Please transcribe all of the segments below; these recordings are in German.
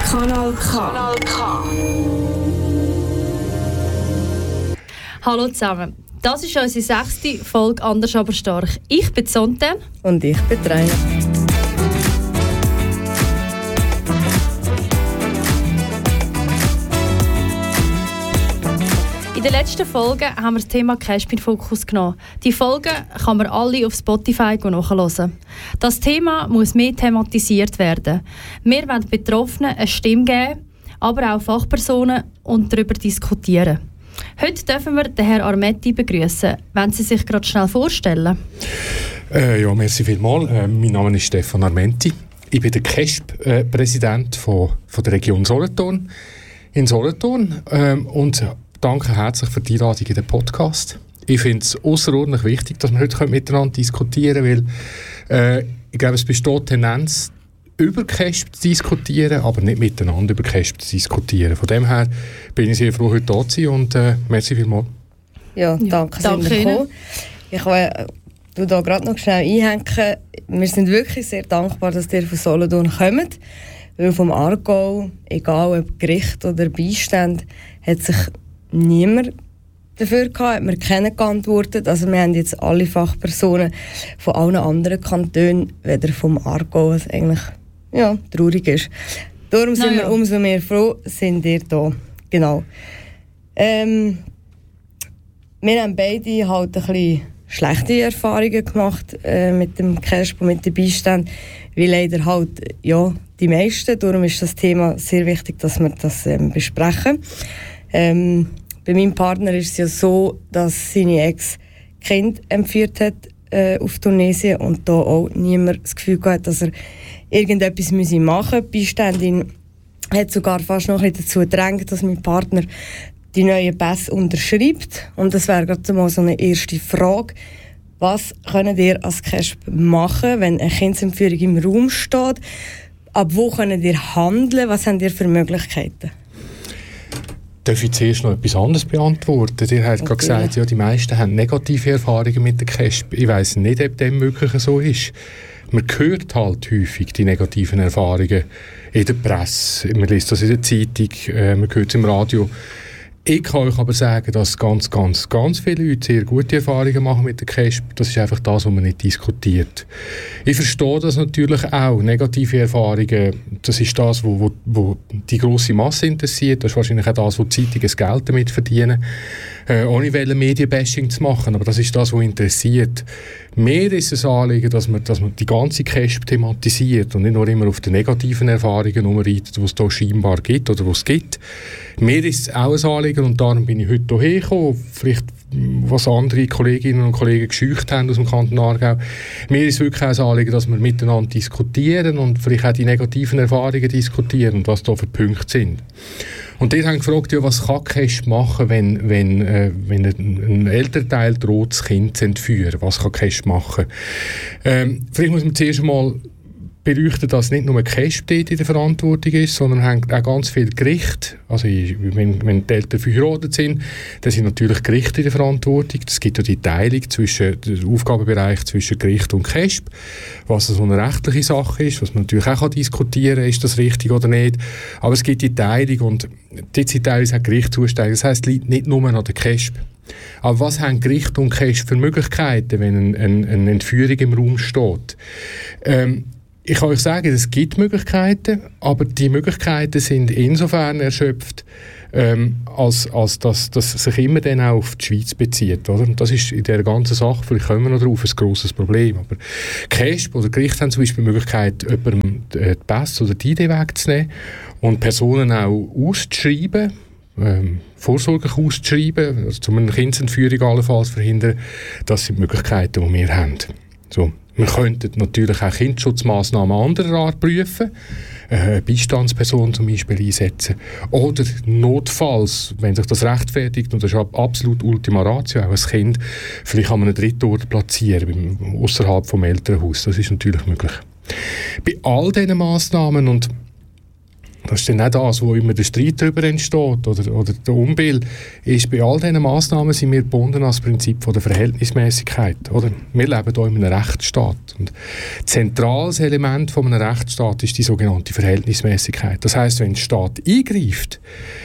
Kanal K. Hallo zusammen. Das ist unsere 6. Folge «Anders aber stark». Ich bin Sonte. Und ich bin Rainer. In den letzten Folgen haben wir das Thema Casp in Fokus genommen. Die Folgen kann man alle auf Spotify nachhören. Das Thema muss mehr thematisiert werden. Wir wollen Betroffenen eine Stimme geben, aber auch Fachpersonen und darüber diskutieren. Heute dürfen wir den Herrn Armetti begrüßen. Wollen Sie sich gerade schnell vorstellen? Ja, merci vielmals. Mein Name ist Stefan Armetti. Ich bin der CASP-Präsident von der Region Solothurn in Solothurn und danke herzlich für die Einladung in den Podcast. Ich finde es ausserordentlich wichtig, dass wir heute miteinander diskutieren können, weil ich glaube, es besteht Tendenz, über CASP zu diskutieren, aber nicht miteinander über CASP zu diskutieren. Von dem her bin ich sehr froh, heute da zu sein und merci vielmals. Ja, danke Ihnen. Ich will da gerade noch schnell einhängen. Wir sind wirklich sehr dankbar, dass ihr von Solothurn kommt, weil vom Aargau, egal ob Gericht oder Beistand, hat sich niemand dafür gehabt, hat mir keiner geantwortet. Also wir haben jetzt alle Fachpersonen von allen anderen Kantonen, weder vom Aargau, was eigentlich traurig ist. Darum sind wir umso mehr froh, sind ihr da. Genau. Wir haben beide halt ein bisschen schlechte Erfahrungen gemacht mit dem CASP und mit dem Beistand, wie leider halt die meisten. Darum ist das Thema sehr wichtig, dass wir das besprechen. Bei meinem Partner ist es ja so, dass seine Ex Kind entführt hat auf Tunesien und da auch niemand das Gefühl hat, dass er irgendetwas machen müsse. Die Beiständin hat sogar fast noch ein bisschen dazu gedrängt, dass mein Partner die neuen Pässe unterschreibt. Und das wäre gerade mal so eine erste Frage. Was könnt ihr als CASP machen, wenn eine Kindsentführung im Raum steht? Ab wo könnt ihr handeln? Was habt ihr für Möglichkeiten? Darf ich zuerst noch etwas anderes beantworten? Ihr habt gerade gesagt, ja, die meisten haben negative Erfahrungen mit der CASP. Ich weiss nicht, ob dem wirklich so ist. Man hört halt häufig die negativen Erfahrungen in der Presse. Man liest das in der Zeitung, man hört es im Radio. Ich kann euch aber sagen, dass ganz viele Leute sehr gute Erfahrungen machen mit der CASP. Das ist einfach das, was man nicht diskutiert. Ich verstehe das natürlich auch. Negative Erfahrungen, das ist das, wo die grosse Masse interessiert. Das ist wahrscheinlich auch das, wo die Zeitungen Geld damit verdienen. Ohne Medienbashing zu machen, aber das ist das, was interessiert. Mir ist es Anliegen, dass man die ganze CASP thematisiert und nicht nur immer auf die negativen Erfahrungen umreitet, die es hier scheinbar gibt oder was es gibt. Mir ist es auch ein Anliegen und darum bin ich heute hierher gekommen. Vielleicht, was andere Kolleginnen und Kollegen gescheucht haben aus dem Kanton Aargau. Mir ist wirklich auch ein Anliegen, dass wir miteinander diskutieren und vielleicht auch die negativen Erfahrungen diskutieren und was da für Punkte sind. Und die haben gefragt, ja, was kann CASP machen, wenn ein Elternteil droht, das Kind zu entführen? Was kann CASP machen? Vielleicht muss man zuerst einmal beleuchten, dass nicht nur CASP in der Verantwortung ist, sondern auch ganz viele Gerichte. Also wenn die Eltern verheiratet sind, dann sind natürlich Gerichte in der Verantwortung. Es gibt ja die Teilung den Aufgabenbereich zwischen Gericht und CASP, was so eine rechtliche Sache ist, was man natürlich auch diskutieren kann, ist das richtig oder nicht. Aber es gibt die Teilung und dort sind teilweise auch Gerichte zuständig. Das heisst, es liegt nicht nur an der CASP. Aber was haben Gericht und CASP für Möglichkeiten, wenn eine Entführung im Raum steht? Ich kann euch sagen, es gibt Möglichkeiten, aber die Möglichkeiten sind insofern erschöpft, als dass sich immer dann auch auf die Schweiz bezieht. Oder? Und das ist in dieser ganzen Sache, vielleicht kommen wir noch drauf, ein grosses Problem. Aber CASP oder Gericht haben zum Beispiel die Möglichkeit, jemandem die Pässe oder die Idee wegzunehmen und Personen auch auszuschreiben, vorsorglich auszuschreiben, also um eine Kindsentführung allenfalls verhindern. Das sind die Möglichkeiten, die wir haben. So. Wir könnten natürlich auch Kindschutzmaßnahmen anderer Art prüfen, eine Beistandsperson zum Beispiel einsetzen oder notfalls, wenn sich das rechtfertigt, und das ist absolut Ultima Ratio, auch ein Kind vielleicht an einem Drittort platzieren, außerhalb vom Elternhaus. Das ist natürlich möglich. Bei all diesen Massnahmen und Das ist dann nicht das, wo immer der Streit darüber entsteht oder der Unbill. Ist, bei all diesen Massnahmen sind wir gebunden an das Prinzip von der Verhältnismäßigkeit. Oder? Wir leben hier in einem Rechtsstaat. Und zentrales Element von einem Rechtsstaat ist die sogenannte Verhältnismäßigkeit. Das heisst, wenn der Staat eingreift,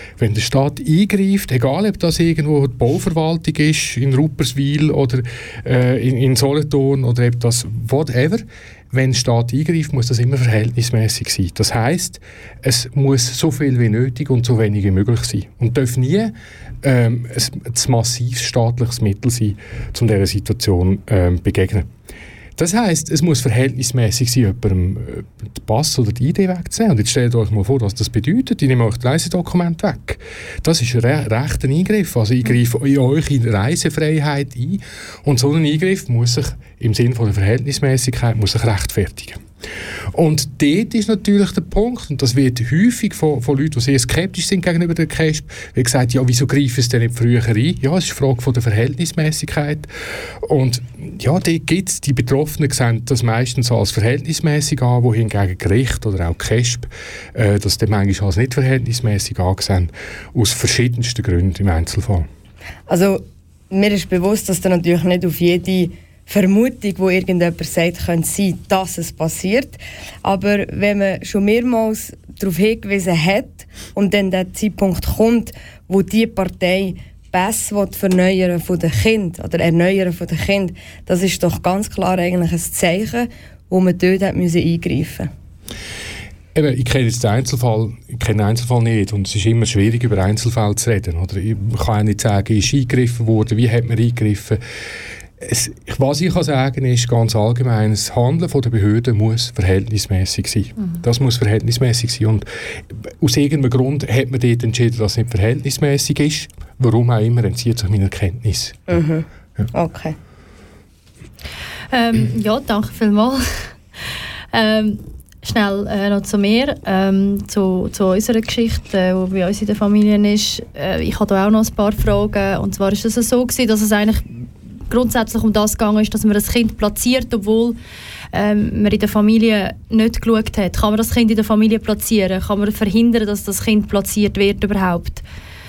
egal ob das irgendwo die Bauverwaltung ist, in Rupperswil oder in Solothurn oder ob das whatever, wenn der Staat eingreift, muss das immer verhältnismäßig sein. Das heisst, es muss so viel wie nötig und so wenig wie möglich sein. Und darf nie ein massives staatliches Mittel sein, um dieser Situation begegnen. Das heisst, es muss verhältnismäßig sein, jemandem den Pass oder die ID wegzunehmen. Und jetzt stellt euch mal vor, was das bedeutet. Ich nehme euch das Reisedokument weg. Das ist ein rechter Eingriff. Also ich greife in eure Reisefreiheit ein. Und so ein Eingriff muss sich im Sinne von der Verhältnismäßigkeit rechtfertigen. Und dort ist natürlich der Punkt, und das wird häufig von Leuten, die sehr skeptisch sind gegenüber der KESB, wie gesagt, ja, wieso greifen es denn nicht früher ein? Ja, es ist eine Frage von der Verhältnismäßigkeit. Und ja, dort gibt es, die Betroffenen sehen das meistens als verhältnismäßig an, wohingegen Gericht oder auch KESB das dann manchmal als nicht verhältnismäßig angesehen, aus verschiedensten Gründen im Einzelfall. Also mir ist bewusst, dass da natürlich nicht auf jede Vermutung, die irgendjemand sagt, könnte sein, dass es passiert. Aber wenn man schon mehrmals darauf hingewiesen hat und dann der Zeitpunkt kommt, wo die Partei Pässe erneuern von den Kindern, das ist doch ganz klar eigentlich ein Zeichen, wo man dort eingreifen musste. Ich kenne jetzt den Einzelfall nicht und es ist immer schwierig, über Einzelfälle zu reden. Oder ich kann auch nicht sagen, ist eingegriffen worden, wie hat man eingegriffen. Was ich kann sagen ist ganz allgemein, das Handeln der Behörden muss verhältnismäßig sein. Das muss verhältnismäßig sein. Und aus irgendeinem Grund hat man dort entschieden, dass es nicht verhältnismäßig ist. Warum auch immer, entzieht sich meiner Kenntnis. Mhm. Ja. Okay. Ja, danke vielmals. Schnell noch zu mir, zu unserer Geschichte, die bei uns in der Familie ist. Ich habe da auch noch ein paar Fragen. Und zwar ist es so gewesen, dass es eigentlich grundsätzlich um das gegangen ist, dass man das Kind platziert, obwohl man in der Familie nicht geschaut hat. Kann man das Kind in der Familie platzieren? Kann man verhindern, dass das Kind platziert wird überhaupt?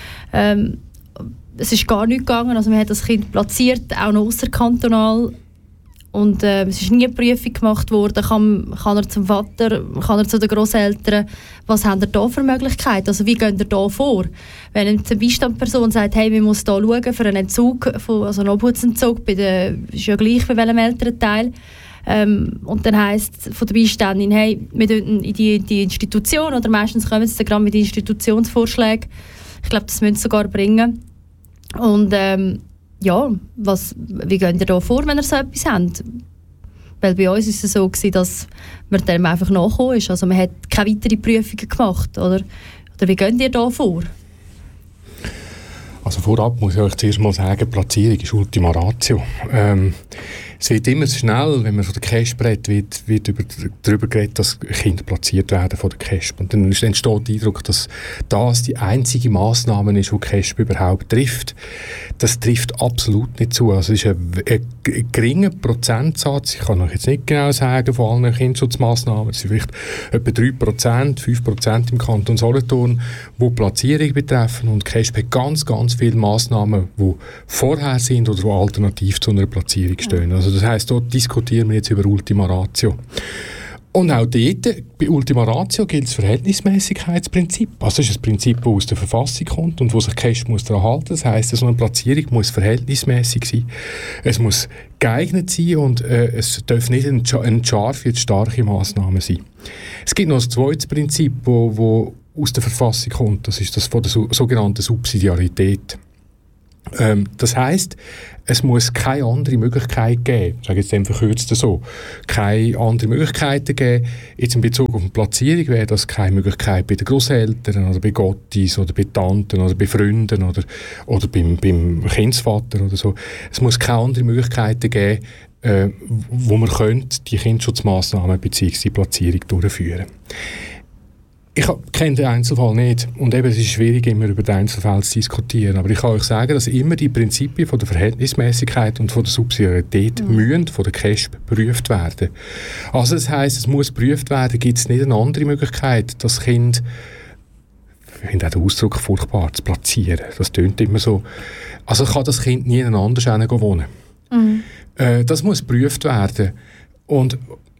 Es ist gar nicht gegangen. Also man hat das Kind platziert, auch noch ausserkantonal. Und es ist nie eine Prüfung gemacht worden. Kann er zum Vater, kann er zu den Grosseltern? Was haben ihr da für Möglichkeiten? Also wie geht ihr da vor? Wenn eine Beistandperson sagt, hey, wir müssen da schauen für einen Entzug, also einen Obhutsentzug, ist ja gleich bei welchem Elternteil. Und dann heisst es von der Beiständin, hey, wir gehen in die Institution, oder meistens kommen sie dann gerade mit Institutionsvorschlägen. Ich glaube, das müssen sie sogar bringen. Und ja, wie geht ihr da vor, wenn ihr so etwas habt? Weil bei uns war es so, dass man dem einfach nachgekommen ist. Also man hat keine weiteren Prüfungen gemacht. Oder wie geht ihr da vor? Also vorab muss ich euch zuerst mal sagen, Platzierung ist Ultima Ratio. Es wird immer schnell, wenn man von der KESB redet, wird darüber geredet, dass Kinder platziert werden von der KESB. Und dann entsteht der Eindruck, dass das die einzige Massnahme ist, die die KESB überhaupt trifft. Das trifft absolut nicht zu. Also es ist ein geringer Prozentsatz, ich kann euch jetzt nicht genau sagen, von allen Kinderschutzmaßnahmen, es sind vielleicht etwa 3%, 5% im Kanton Solothurn, die Platzierung betreffen. Und die KESB hat ganz, ganz viele Massnahmen, die vorher sind oder die alternativ zu einer Platzierung stehen. Also das heisst, dort diskutieren wir jetzt über Ultima Ratio. Und auch dort, bei Ultima Ratio gilt das Verhältnismäßigkeitsprinzip. Also das ist ein Prinzip, das aus der Verfassung kommt und wo sich die KESB daran halten muss. Das heisst, so eine Platzierung muss verhältnismäßig sein. Es muss geeignet sein und es darf nicht eine scharfe, jetzt starke Massnahme sein. Es gibt noch ein zweites Prinzip, das aus der Verfassung kommt. Das ist das von der sogenannten Subsidiarität. Das heisst, es muss keine andere Möglichkeit geben, ich sage jetzt dann verkürzt so, keine andere Möglichkeiten geben. Jetzt in Bezug auf die Platzierung wäre das keine Möglichkeit bei den Grosseltern oder bei Gottis oder bei Tanten oder bei Freunden oder beim Kindsvater oder so. Es muss keine andere Möglichkeiten geben, wo man die Kinderschutzmaßnahmen bzw. die Platzierung durchführen könnte. Ich kenne den Einzelfall nicht und eben, es ist schwierig, immer über den Einzelfall zu diskutieren. Aber ich kann euch sagen, dass immer die Prinzipien von der Verhältnismäßigkeit und von der Subsidiarität müssen von der KESB geprüft werden. Also das heisst, es muss geprüft werden, gibt es nicht eine andere Möglichkeit, das Kind finde auch den Ausdruck furchtbar, zu platzieren. Das tönt immer so. Also kann das Kind nie anders wohnen. Das muss geprüft werden. Und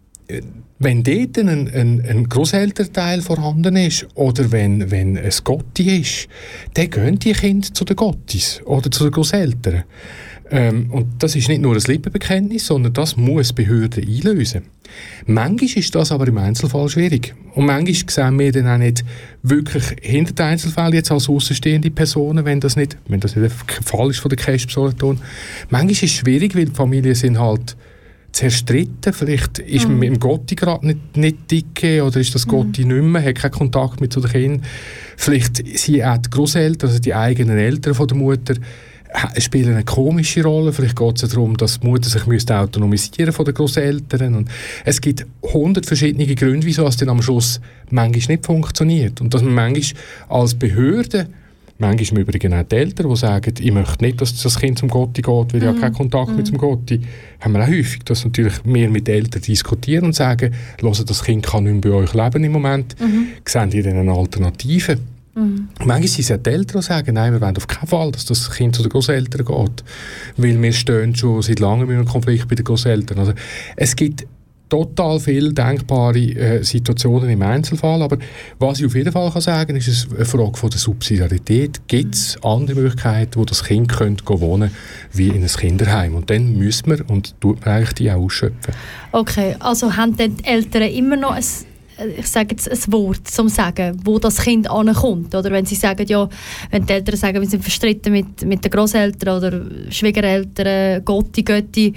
wenn dort ein Grosselternteil vorhanden ist oder wenn ein Gotti ist, dann gehen die Kinder zu den Gottis oder zu den Grosseltern. Und das ist nicht nur ein Lippenbekenntnis, sondern das muss die Behörde einlösen. Manchmal ist das aber im Einzelfall schwierig. Und manchmal sehen wir dann auch nicht wirklich hinter den Einzelfällen jetzt als außenstehende Personen, wenn das nicht der Fall ist von der KESB Solothurn. Manchmal ist es schwierig, weil die Familien sind halt zerstritten. Vielleicht ist man mit dem Gotti gerade nicht dicke oder ist das Gotti nicht mehr, hat keinen Kontakt mit zu den Kindern. Vielleicht sind auch die Grosseltern, also die eigenen Eltern von der Mutter, spielen eine komische Rolle. Vielleicht geht es darum, dass die Mutter sich autonomisieren von den Grosseltern. Und es gibt 100 verschiedene Gründe, wieso es dann am Schluss manchmal nicht funktioniert. Und dass man manchmal als Behörde, manchmal im Übrigen auch die Eltern, die sagen, ich möchte nicht, dass das Kind zum Gotti geht, weil ich habe keinen Kontakt mit dem Gotti, haben wir auch häufig, dass natürlich wir mit den Eltern diskutieren und sagen, hören, das Kind kann nicht mehr bei euch leben im Moment, sehen ihr denn eine Alternative? Manchmal sind es ja die Eltern, die sagen, nein, wir wollen auf keinen Fall, dass das Kind zu den Grosseltern geht, weil wir stehen schon seit langem in einem Konflikt bei den Grosseltern. Also, es gibt total viele denkbare Situationen im Einzelfall, aber was ich auf jeden Fall kann sagen, ist es eine Frage von der Subsidiarität. Gibt es andere Möglichkeiten, wo das Kind könnte wohnen wie in einem Kinderheim? Und dann müssen wir und tut man eigentlich die auch ausschöpfen. Okay, also haben dann die Eltern immer noch ich sage jetzt ein Wort zum Sagen, wo das Kind ankommt, oder wenn sie sagen, ja, wenn die Eltern sagen, wir sind verstritten mit den Grosseltern oder Schwiegereltern, Götti,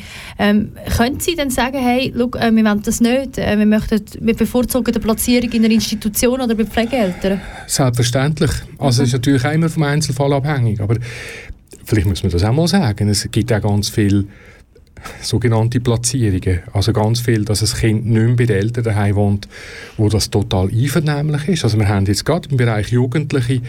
können sie dann sagen, hey, schau, wir wollen das nicht, wir bevorzugen die Platzierung in einer Institution oder bei Pflegeeltern? Selbstverständlich. Also es ist natürlich auch immer vom Einzelfall abhängig, aber vielleicht muss man das auch mal sagen, es gibt auch ganz viele sogenannte Platzierungen. Also ganz viel, dass ein Kind nicht mehr bei den Eltern daheim wohnt, wo das total einvernehmlich ist. Also wir haben jetzt gerade im Bereich Jugendliche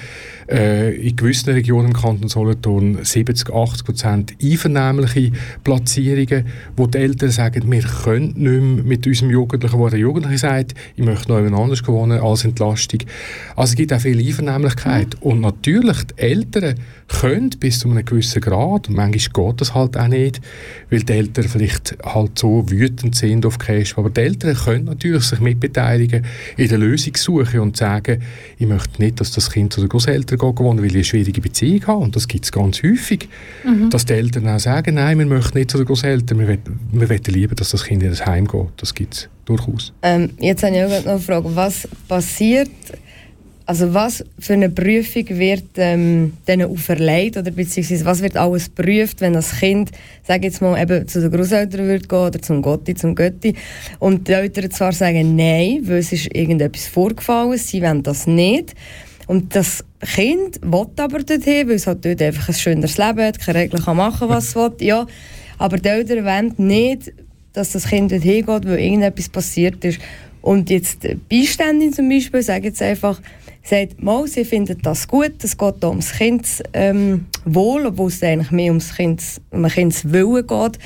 in gewissen Regionen im Kanton Solothurn 70-80% einvernehmliche Platzierungen, wo die Eltern sagen, wir können nicht mehr mit unserem Jugendlichen, wo der Jugendliche sagt, ich möchte noch jemand anders wohnen als Entlastung. Also es gibt auch viel Einvernehmlichkeit. Und natürlich, die Eltern können bis zu einem gewissen Grad, und manchmal geht das halt auch nicht, weil die Eltern vielleicht halt so wütend sind auf KESB, aber die Eltern können natürlich sich mitbeteiligen in der Lösungssuche und sagen, ich möchte nicht, dass das Kind zu den Grosseltern geht, weil ich eine schwierige Beziehung habe. Und das gibt es ganz häufig, dass die Eltern auch sagen, nein, wir möchten nicht zu den Grosseltern, wir wollen lieber, dass das Kind in das Heim geht. Das gibt es durchaus. Jetzt habe ich auch noch eine Frage. Was passiert, also was für eine Prüfung wird denen auferlegt, oder beziehungsweise was wird alles geprüft, wenn das Kind, sage jetzt mal, eben zu den Grosseltern wird gehen oder zum Gotti, zum Götti, und die Eltern zwar sagen nein, weil es ist irgendetwas vorgefallen, sie wollen das nicht, und das Kind will aber dorthin, weil es halt dort einfach ein schöneres Leben hat, keine Regeln kann machen, was es will, ja, aber die Eltern wollen nicht, dass das Kind dorthin geht, weil irgendetwas passiert ist. Und jetzt die Beiständin zum Beispiel, sage jetzt einfach, sagt, mal, sie findet das gut, es geht da ums Kindeswohl, obwohl es eigentlich mehr um Kindeswillen geht.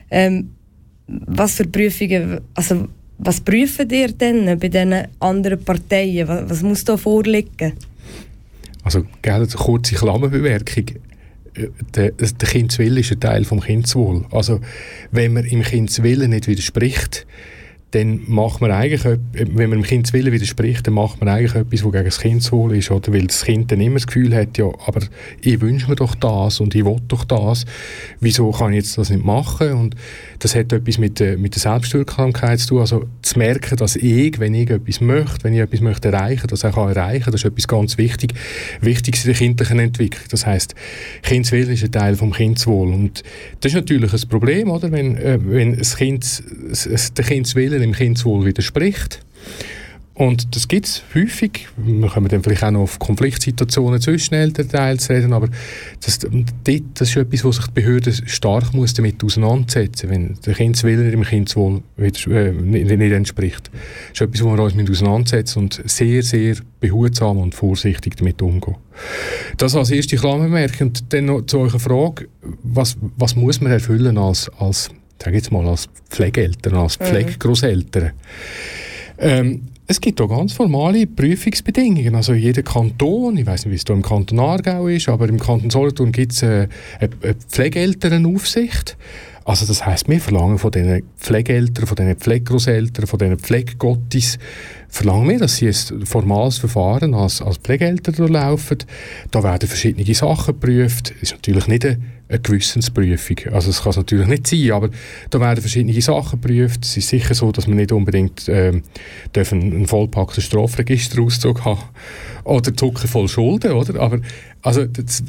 Was für Prüfungen, also was prüfen ihr denn bei diesen anderen Parteien? Was muss da vorliegen? Also, eine kurze Klammerbemerkung. Der Kindeswille ist ein Teil vom Kindeswohl. Also, wenn man im Kindeswillen nicht widerspricht, dann macht man eigentlich, wenn man dem Kindeswillen widerspricht, dann macht man eigentlich etwas, was gegen das Kindeswohl ist, oder? Weil das Kind dann immer das Gefühl hat, ja, aber ich wünsche mir doch das und ich will doch das. Wieso kann ich jetzt das nicht machen? Und das hat etwas mit der Selbstwirksamkeit zu tun. Also zu merken, dass ich, wenn ich etwas möchte, wenn ich etwas möchte erreichen, das auch erreichen kann, das ist etwas ganz Wichtiges in der kindlichen Entwicklung. Das heisst, Kindeswillen ist ein Teil vom Kindeswohl. Und das ist natürlich ein Problem, oder? Wenn das Kind, der Kindeswillen im Kindeswohl widerspricht. Und das gibt es häufig. Wir kommen dann vielleicht auch noch auf Konfliktsituationen zwischen Elternteilen zu reden, aber das ist etwas, wo sich die Behörde stark muss damit auseinandersetzen muss, wenn der Kindeswille im Kindeswohl nicht entspricht. Das ist etwas, wo wir uns mit auseinandersetzen und sehr, sehr behutsam und vorsichtig damit umgehen. Das als erste Klammerbemerkung. Und dann noch zu eurer Frage, was muss man erfüllen als Pflegeeltern, als Pflegegrosseltern? es gibt auch ganz formale Prüfungsbedingungen. Also jeder Kanton, ich weiss nicht, wie es hier im Kanton Aargau ist, aber im Kanton Solothurn gibt es eine Pflegeelternaufsicht. Also das heisst, wir verlangen von diesen Pflegeeltern, von diesen Pflegegrosseltern, von diesen Pflegegottis, verlangen wir, dass sie ein formales Verfahren als Pflegeeltern durchlaufen. Da werden verschiedene Sachen geprüft. Es ist natürlich nicht eine Gewissensprüfung. Also das kann es natürlich nicht sein, aber da werden verschiedene Sachen geprüft. Es ist sicher so, dass man nicht unbedingt einen vollpackten Strafregisterauszug haben oder Zucker voll Schulden, oder? Aber also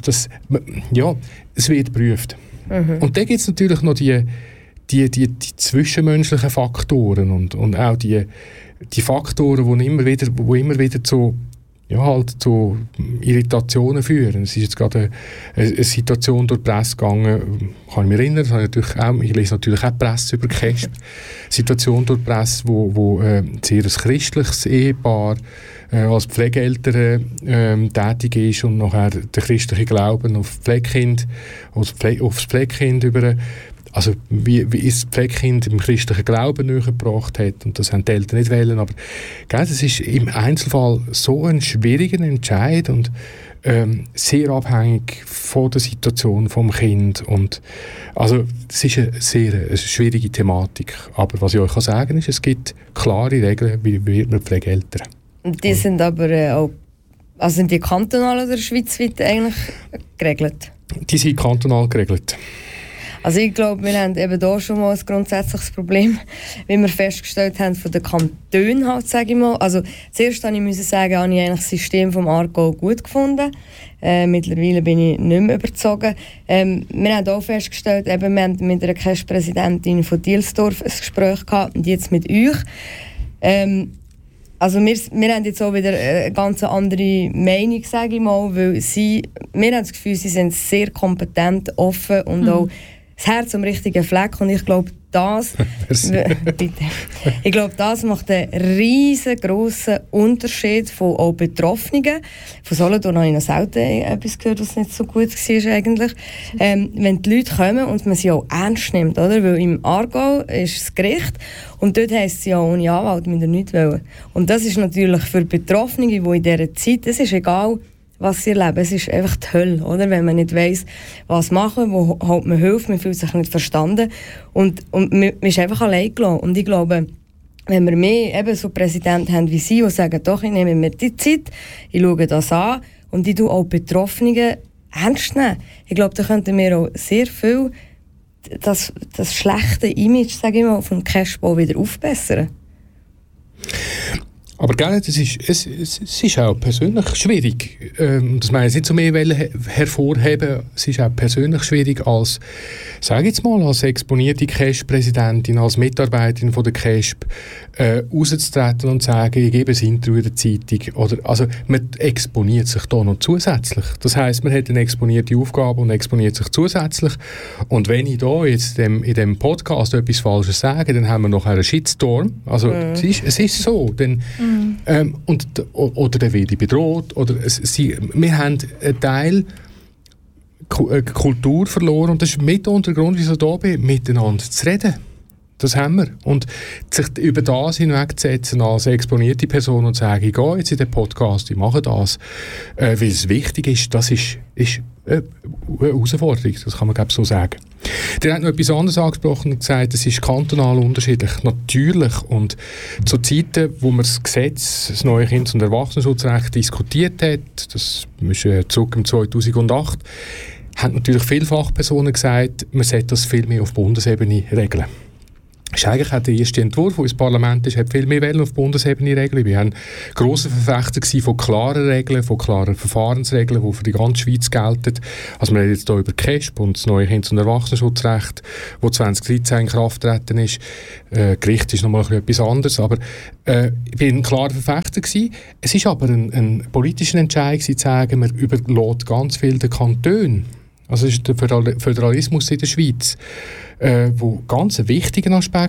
es wird geprüft. Und dann gibt es natürlich noch die zwischenmenschlichen Faktoren und auch die Faktoren, die immer wieder zu Irritationen führen. Es ist jetzt gerade eine Situation durch die Presse gegangen, kann ich mich erinnern, ich lese natürlich auch die Presse über KESB, Situation durch die Presse, wo ein sehr christliches Ehepaar als Pflegeeltern tätig ist und nachher der christliche Glauben auf Pflegekind, aufs Pflegekind über, also wie es das Pflegekind im christlichen Glauben nähergebracht hat, und das haben die Eltern nicht wollen, aber das ist im Einzelfall so ein schwieriger Entscheid und sehr abhängig von der Situation vom Kind, und also es ist eine sehr schwierige Thematik, aber was ich euch sagen kann, ist, es gibt klare Regeln, wie wird man Pflegeeltern. Die sind aber auch, also sind die kantonal oder schweizweit eigentlich geregelt? Die sind kantonal geregelt. Also ich glaube, wir haben eben hier schon mal ein grundsätzliches Problem, wie wir festgestellt haben, von den Kantonen halt, sage ich mal. Also zuerst musste ich sagen, habe ich eigentlich das System vom Aargau gut gefunden. Mittlerweile bin ich nicht mehr überzogen. Wir haben auch festgestellt, eben, wir haben mit einer KESB-Präsidentin von Dielsdorf ein Gespräch gehabt und jetzt mit euch. Also wir haben jetzt auch wieder eine ganz andere Meinung, sage ich mal, weil wir haben das Gefühl, sie sind sehr kompetent, offen und auch das Herz am richtigen Fleck, und ich glaube, das macht einen riesengroßen Unterschied von auch Betroffenen. Von Solothurn habe ich noch selten etwas gehört, was nicht so gut war eigentlich. Wenn die Leute kommen und man sie auch ernst nimmt, oder? Weil im Aargau ist das Gericht und dort heisst es ja, ohne Anwalt müssen wir nichts wollen. Und das ist natürlich für Betroffene, die in dieser Zeit, es ist egal, was sie erleben. Es ist einfach die Hölle, oder? Wenn man nicht weiss, was machen, wo holt man Hilfe, man fühlt sich nicht verstanden und man ist einfach allein gelassen. Und ich glaube, wenn wir mehr eben so Präsidenten haben wie Sie, die sagen, doch, ich nehme mir die Zeit, ich schaue das an und ich tue auch Betroffenen ernst nehmen. Ich glaube, da könnten wir auch sehr viel das schlechte Image, sage ich mal, vom KESB wieder aufbessern. Aber es ist auch persönlich schwierig. Das meine ich nicht so mehr hervorheben. Es ist auch persönlich schwierig als, sage jetzt mal, als exponierte KESB-Präsidentin, als Mitarbeiterin von der KESB rauszutreten und zu sagen, ich gebe ein Interview in der Zeitung. Also man exponiert sich da noch zusätzlich. Das heisst, man hat eine exponierte Aufgabe und exponiert sich zusätzlich. Und wenn ich da jetzt in diesem Podcast etwas Falsches sage, dann haben wir noch einen Shitstorm. Also es ist so. Dann, oder dann werde ich bedroht. Wir haben einen Teil Kultur verloren, und das ist mit unter Grund, wieso ich da bin, miteinander zu reden. Das haben wir. Und sich über das hinwegzusetzen als exponierte Person und zu sagen, ich gehe jetzt in den Podcast, ich mache das, weil es wichtig ist, das ist eine Herausforderung, das kann man glaube ich so sagen. Der hat noch etwas anderes angesprochen und gesagt, es ist kantonal unterschiedlich. Natürlich. Und zu Zeiten, wo man das Gesetz, das neue Kindes- und Erwachsenenschutzrecht diskutiert hat, das ist zurück im 2008, haben natürlich viele Fachpersonen gesagt, man sollte das viel mehr auf Bundesebene regeln. Das ist eigentlich auch der erste Entwurf, der ins Parlament ist, hat viel mehr Wellen auf Bundesebene regeln. Wir waren grosse Verfechter von klaren Regeln, von klaren Verfahrensregeln, die für die ganze Schweiz gelten. Also wir reden jetzt hier über KESB und das neue Kindes- und Erwachsenenschutzrecht, das 2013 in Kraft getreten ist. Gericht ist nochmal etwas anderes, aber ich war ein klarer Verfechter gewesen. Es ist aber ein politischer Entscheid gewesen, zu sagen, man überlässt ganz viel den Kantonen. Also es ist der Föderalismus in der Schweiz, wo ganz ein wichtiger Aspekt